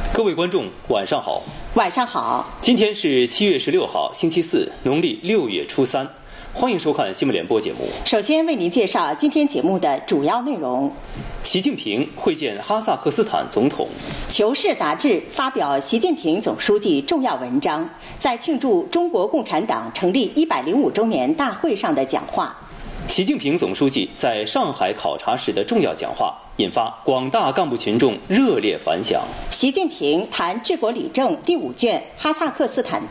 各位观众，晚上好。 晚上好。 今天是7月16号，星期四，农历6月初3。欢迎收看新闻联播节目。 首先为您介绍今天节目的主要内容。 习近平会见哈萨克斯坦总统。 求是杂志发表习近平总书记重要文章，在庆祝中国共产党成立105周年大会上的讲话。 习近平总书记在上海考察时的重要讲话，引发广大干部群众热烈反响。 习近平谈治国理政第5卷哈萨克斯坦